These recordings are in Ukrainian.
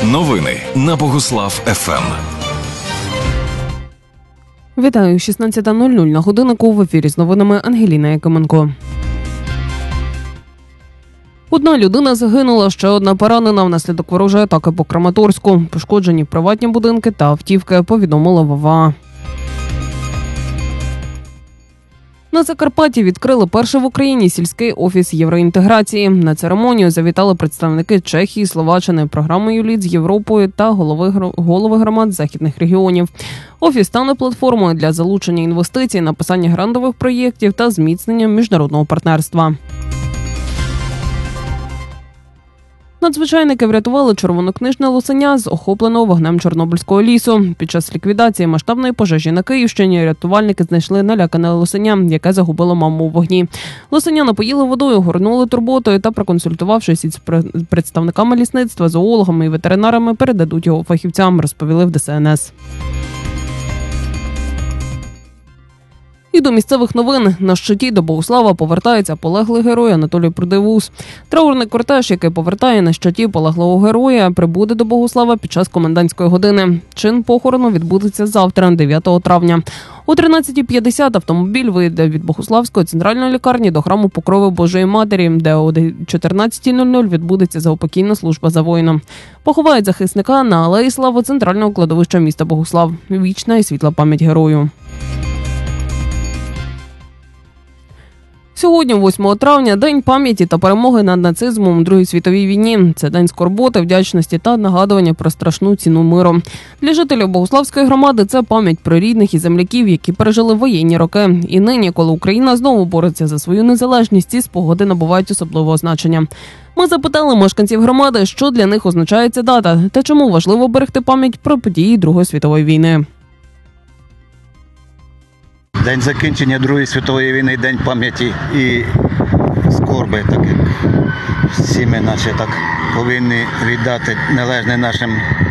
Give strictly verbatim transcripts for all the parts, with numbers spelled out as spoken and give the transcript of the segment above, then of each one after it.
Новини на Богуслав еф ем. Вітаю, шістнадцята нуль нуль на годиннику, в ефірі з новинами Ангеліна Якименко. Одна людина загинула, ще одна поранена внаслідок ворожої атаки по Краматорську. Пошкоджені приватні будинки та автівки, повідомила ВАВА. На Закарпатті відкрили перший в Україні сільський офіс євроінтеграції. На церемонію завітали представники Чехії, Словаччини, програми «Юліт» з Європою та голови, голови громад західних регіонів. Офіс стане платформою для залучення інвестицій, написання грантових проєктів та зміцнення міжнародного партнерства. Надзвичайники врятували червонокнижне лосеня з охопленого вогнем Чорнобильського лісу. Під час ліквідації масштабної пожежі на Київщині рятувальники знайшли налякане лосеня, яке загубило маму у вогні. Лосеня напоїли водою, горнули турботою та, проконсультувавшись із представниками лісництва, зоологами і ветеринарами, передадуть його фахівцям, розповіли в Де Ес Ен Ес. І до місцевих новин. На щиті до Богуслава повертається полеглий герой Анатолій Продивус. Траурний кортеж, який повертає на щиті полеглого героя, прибуде до Богуслава під час комендантської години. Чин похорону відбудеться завтра, дев'ятого травня. О тринадцятій п'ятдесят автомобіль вийде від Богуславської центральної лікарні до храму Покрови Божої Матері, де о чотирнадцятій нуль нуль відбудеться заупокійна служба за воїном. Поховають захисника на Алеї Слави центрального кладовища міста Богуслав. Вічна і світла пам'ять герою. Сьогодні, восьмого травня, День пам'яті та перемоги над нацизмом у Другій світовій війні. Це день скорботи, вдячності та нагадування про страшну ціну миру. Для жителів Богуславської громади це пам'ять про рідних і земляків, які пережили воєнні роки. І нині, коли Україна знову бореться за свою незалежність, ці спогади набувають особливого значення. Ми запитали мешканців громади, що для них означає ця дата та чому важливо берегти пам'ять про події Другої світової війни. День закінчення Другої світової війни, день пам'яті і скорби, так як всі ми наче так повинні віддати належне нашим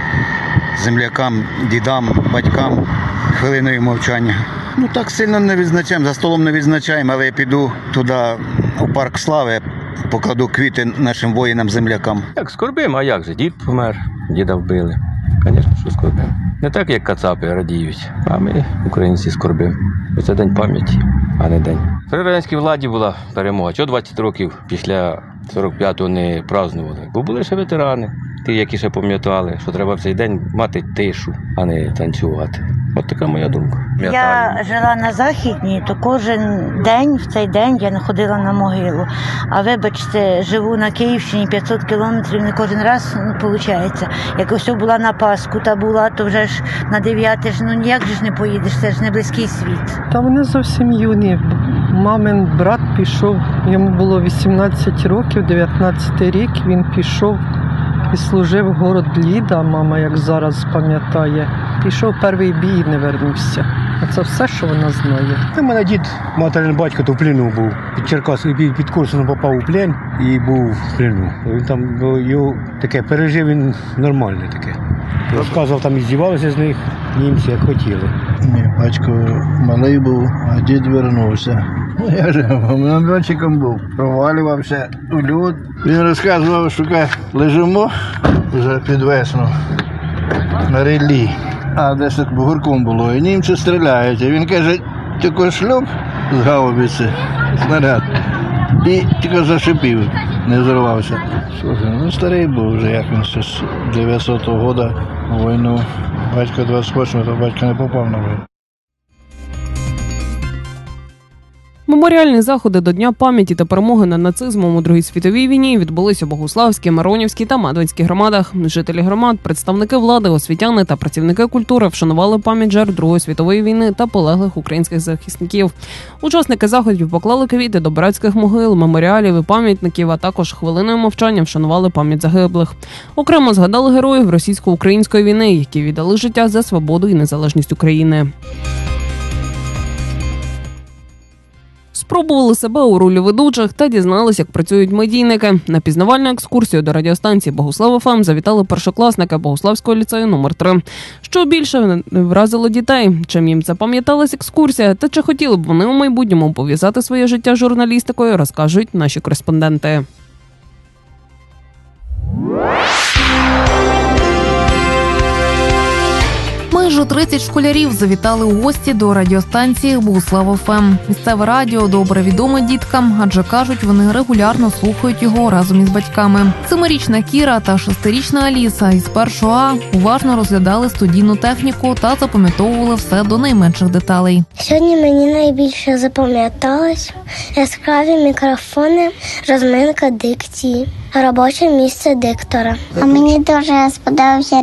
землякам, дідам, батькам хвилиною мовчання. Ну так сильно не відзначаємо, за столом не відзначаємо, але я піду туди, у парк Слави, покладу квіти нашим воїнам-землякам. Як скорбимо, а як же? Дід помер, діда вбили. Звісно, що скорбимо. Не так, як кацапи радіють, а ми, українці, скорбимо. Це день пам'яті, а не день. При радянській владі була перемога. Чого двадцять років після сорок п'ятого не празднували? Бо були ще ветерани, ті, які ще пам'ятали, що треба в цей день мати тишу, а не танцювати. От така моя думка. Я жила на Західній, то кожен день, в цей день я не ходила на могилу. А вибачте, живу на Київщині, п'ятсот кілометрів, не кожен раз, ну, виходить. Як ось була на Пасху та була, то вже ж на дев'яте ж, ну ніяк же ж не поїдеш, це ж не близький світ. Та вони зовсім юні. Мамин брат пішов, йому було вісімнадцять років, дев'ятнадцятий рік, він пішов і служив город Ліда, мама, як зараз пам'ятає. Пішов перший бій і не вернувся. А це все, що вона знає. У мене дід, материн батько, то в плену був. Під Черкас, під, під Корсуном попав у плен і був в плену. Він там, його таке, пережив він нормальне таке. Розказував, там і здівалися з них німці, як хотіли. Мій батько малий був, а дід вернувся. Я ж мальчиком був, провалювався у лід. Він розказував, що лежимо вже під весну на ріллі, а десь так бугорком було, і німці стріляють. І він каже, тільки шлюб з гаубиці, снаряд, і тільки зашипів, не взорвався. Слухай, ну старий був вже, як він ще з дев'ятсотого року у війну. Батько двадцять восьмого, то батько не попав на війну. Меморіальні заходи до Дня пам'яті та перемоги над нацизмом у Другій світовій війні відбулись у Богуславській, Миронівській та Медвинській громадах. Жителі громад, представники влади, освітяни та працівники культури вшанували пам'ять жертв Другої світової війни та полеглих українських захисників. Учасники заходів поклали квіти до братських могил, меморіалів і пам'ятників, а також хвилиною мовчання вшанували пам'ять загиблих. Окремо згадали героїв російсько-української війни, які віддали життя за свободу і незалежність України. Спробували себе у ролі ведучих та дізнались, як працюють медійники. На пізнавальну екскурсію до радіостанції Богуслав еф ем завітали першокласники Богуславського ліцею номер три. Що більше вразило дітей, чим їм запам'яталась екскурсія та чи хотіли б вони у майбутньому пов'язати своє життя з журналістикою, розкажуть наші кореспонденти. Майже тридцять школярів завітали у гості до радіостанції Богуслав еф ем. Місцеве радіо добре відоме діткам, адже кажуть, вони регулярно слухають його разом із батьками. Семирічна Кіра та шестирічна Аліса із першого А уважно розглядали студійну техніку та запам'ятовували все до найменших деталей. Сьогодні мені найбільше запам'яталось яскраві мікрофони, розминка дикції, робоче місце диктора. А мені дуже сподобався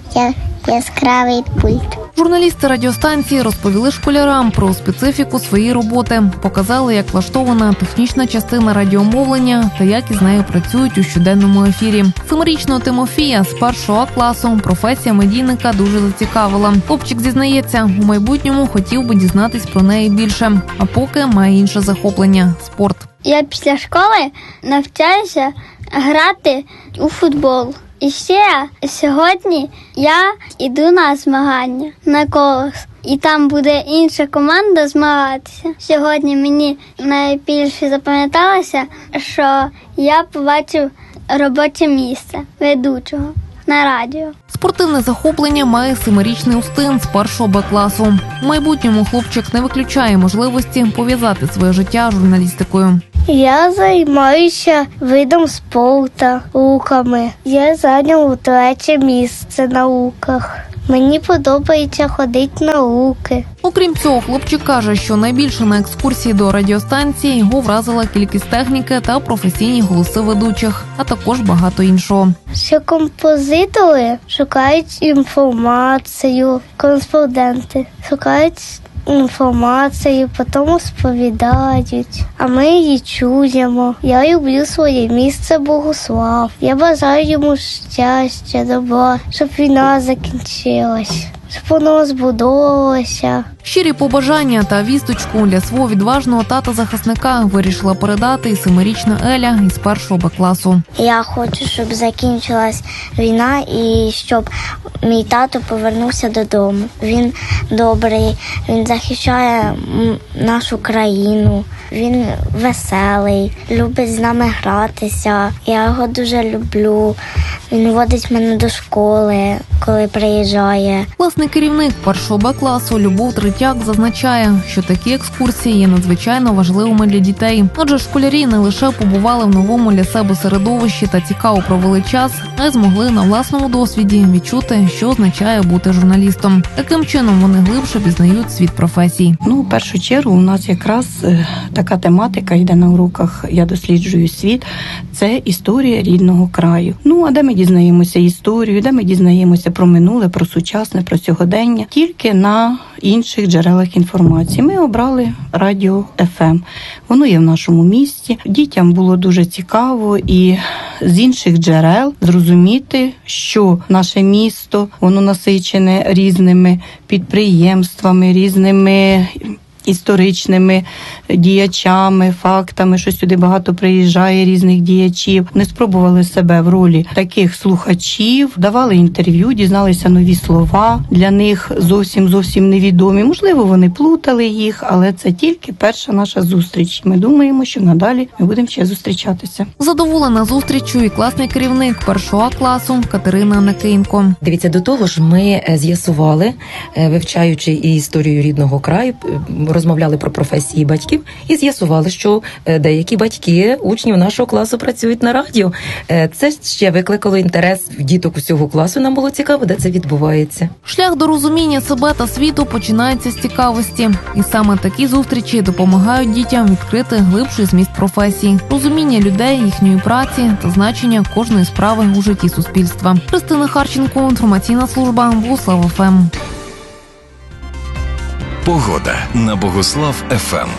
яскравий пульт. Журналісти радіостанції розповіли школярам про специфіку своєї роботи, показали, як влаштована технічна частина радіомовлення та як із нею працюють у щоденному ефірі. Семирічного Тимофія з першого А класу професія медійника дуже зацікавила. Хлопчик зізнається, у майбутньому хотів би дізнатись про неї більше, а поки має інше захоплення – спорт. Я після школи навчаюся грати у футбол. І ще сьогодні я йду на змагання, на колос. І там буде інша команда змагатися. Сьогодні мені найбільше запам'яталося, що я побачив робоче місце ведучого на радіо. Спортивне захоплення має семирічний Устин з першого Б класу. В майбутньому хлопчик не виключає можливості пов'язати своє життя з журналістикою. Я займаюся видом спорту, луками. Я зайняв третє місце на луках. Мені подобається ходити на луки. Окрім цього, хлопчик каже, що найбільше на екскурсії до радіостанції його вразила кількість техніки та професійні голоси ведучих, а також багато іншого. Що композитори шукають інформацію, кореспонденти шукають інформацію, потім сповідають, а ми її чуємо. Я люблю своє місце Богуслав. Я бажаю йому щастя, добра, щоб війна закінчилась, щоб воно збудовувалося. Щирі побажання та вісточку для свого відважного тата-захисника вирішила передати і семирічна Еля із першого Б класу. Я хочу, щоб закінчилась війна і щоб мій тато повернувся додому. Він добрий, він захищає нашу країну, він веселий, любить з нами гратися. Я його дуже люблю. Він водить мене до школи, коли приїжджає. Власний керівник першого Б класу Любов Третяк зазначає, що такі екскурсії є надзвичайно важливими для дітей. Адже школярі не лише побували в новому для себе середовищі та цікаво провели час, а й змогли на власному досвіді відчути, що означає бути журналістом. Таким чином вони глибше пізнають світ професій. Ну, в першу чергу у нас якраз така тематика йде на уроках «Я досліджую світ» – це історія рідного краю. Ну, а де ми дізнаємося історію, де ми дізнаємося про минуле, про сучасне, про сьогодення, тільки на інших джерелах інформації. Ми обрали радіо еф ем. Воно є в нашому місті. Дітям було дуже цікаво і з інших джерел зрозуміти, що наше місто, воно насичене різними підприємствами, різними історичними діячами, фактами, що сюди багато приїжджає різних діячів. Вони спробували себе в ролі таких слухачів, давали інтерв'ю, дізналися нові слова, для них зовсім-зовсім невідомі. Можливо, вони плутали їх, але це тільки перша наша зустріч. Ми думаємо, що надалі ми будемо ще зустрічатися. Задоволена зустрічю і класний керівник першого А класу Катерина Накинько. Дивіться, до того ж ми з'ясували, вивчаючи і історію рідного краю, розмовляли про професії батьків і з'ясували, що деякі батьки учнів нашого класу працюють на радіо. Це ще викликало інтерес в діток усього класу. Нам було цікаво, де це відбувається. Шлях до розуміння себе та світу починається з цікавості. І саме такі зустрічі допомагають дітям відкрити глибший зміст професії, розуміння людей, їхньої праці та значення кожної справи у житті суспільства. Христина Харченко, інформаційна служба Богуслав еф ем. Погода на Богуслав еф ем.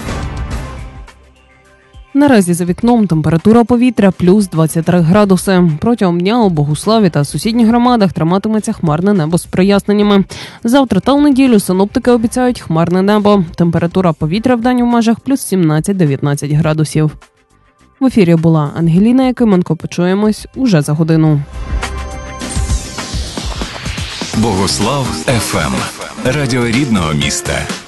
Наразі за вікном температура повітря плюс двадцять три градуси. Протягом дня у Богуславі та сусідніх громадах триматиметься хмарне небо з проясненнями. Завтра та у неділю синоптики обіцяють хмарне небо. Температура повітря в день у межах плюс сімнадцять дев'ятнадцять градусів. В ефірі була Ангеліна Якименко. Почуємось уже за годину. Богуслав еф ем. Радіо рідного міста.